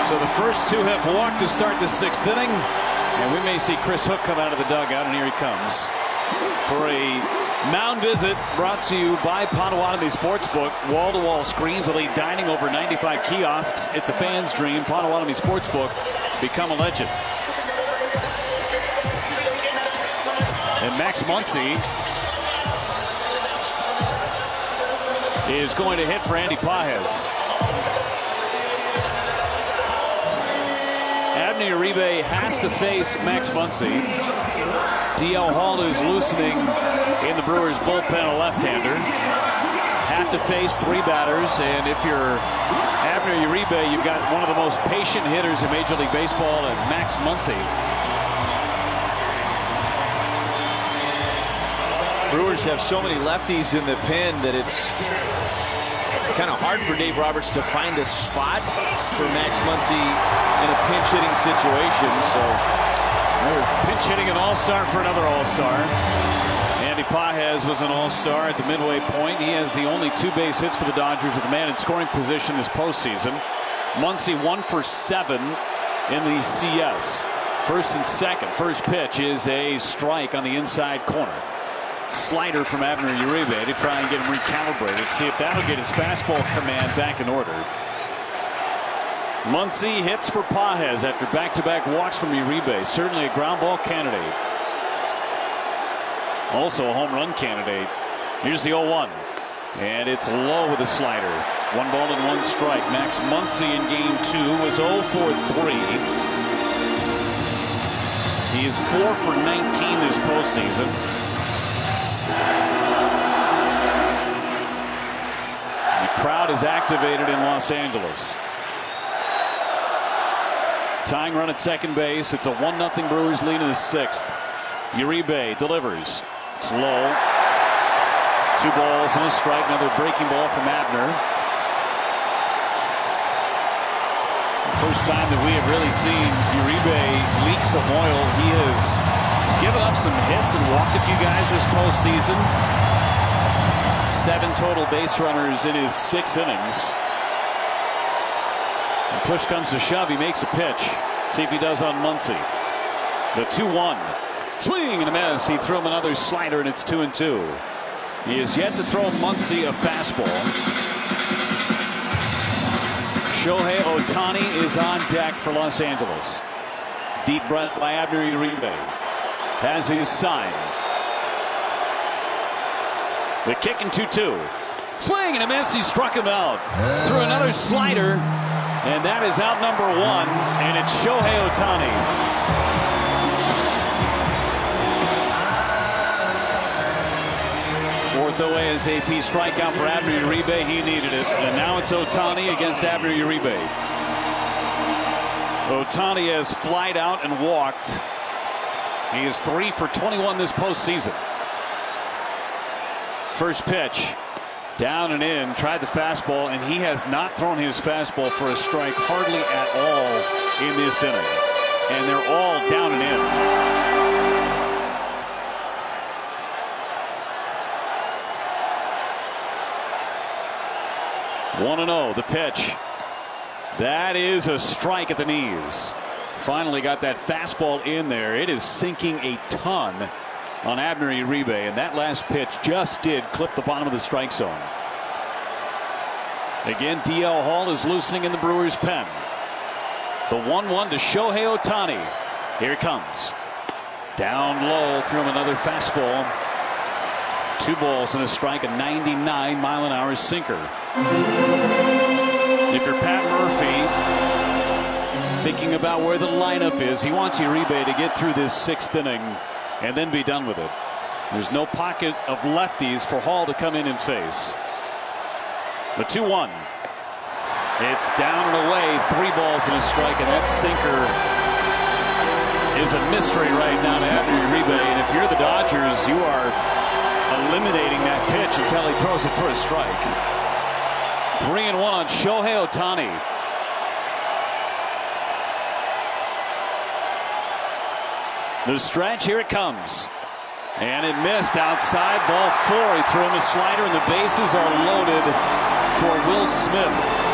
So the first two have walked to start the sixth inning, and we may see Chris Hook come out of the dugout, and here he comes for a mound visit brought to you by Potawatomi Sportsbook. Wall-to-wall screens, elite dining, over 95 kiosks. It's a fan's dream. Potawatomi Sportsbook. Become a legend. And Max Muncy is going to hit for Andy Pages. Abner Uribe has to face Max Muncy. DL Hall is loosening in the Brewers bullpen, a left-hander. Have to face three batters, and if you're Abner Uribe, you've got one of the most patient hitters in Major League Baseball, and Max Muncy. Brewers have so many lefties in the pen that it's kind of hard for Dave Roberts to find a spot for Max Muncy in a pinch hitting situation. So pinch hitting an all-star for another all-star. Andy Pages was an all-star at the midway point. He has the only two base hits for the Dodgers with a man in scoring position this postseason. Muncy 1 for 7 in the CS. First and second. First pitch is a strike on the inside corner. Slider from Abner Uribe to try and get him recalibrated. See if that'll get his fastball command back in order. Muncy hits for Pages after back-to-back walks from Uribe. Certainly a ground ball candidate. Also a home run candidate. Here's the 0-1. And it's low with a slider. 1 ball and 1 strike. Max Muncy in game 2 was 0 for 3. He is 4 for 19 this postseason. The crowd is activated in Los Angeles. Tying run at second base. It's a 1-0 Brewers lead in the 6th. Uribe delivers. It's low. 2 balls and a strike. Another breaking ball from Abner. First time that we have really seen Uribe leak some oil. He has given up some hits and walked a few guys this postseason. 7 total base runners in his 6 innings. And push comes to shove. He makes a pitch. See if he does on Muncy. The 2-1. Swing and a miss. He threw him another slider, and it's 2-2. He has yet to throw Muncy a fastball. Shohei Ohtani is on deck for Los Angeles. Deep breath by Abner Uribe. Has his sign. The kick in 2-2. Swing and a miss. He struck him out. Threw another slider, and that is out number 1, and it's Shohei Ohtani. Fourth OASAP strikeout for Abner Uribe. He needed it. And now it's Ohtani against Abner Uribe. Ohtani has flied out and walked. He is 3 for 21 this postseason. First pitch. Down and in. Tried the fastball, and he has not thrown his fastball for a strike hardly at all in this inning. And they're all down and in. 1-0, the pitch. That is a strike at the knees. Finally got that fastball in there. It is sinking a ton on Abner Uribe, and that last pitch just did clip the bottom of the strike zone. Again, DL Hall is loosening in the Brewers' pen. The 1-1 to Shohei Ohtani. Here it comes. Down low, threw him another fastball. 2 balls and a strike, a 99-mile-an-hour sinker. If you're Pat Murphy, thinking about where the lineup is, he wants Uribe to get through this 6th inning and then be done with it. There's no pocket of lefties for Hall to come in and face. The 2-1. It's down and away, 3 balls and a strike, and that sinker is a mystery right now to Abner Uribe. And if you're the Dodgers, you are eliminating that pitch until he throws it for a strike. 3-1 on Shohei Ohtani. The stretch, here it comes. And it missed outside, ball 4. He threw him a slider, and the bases are loaded for Will Smith.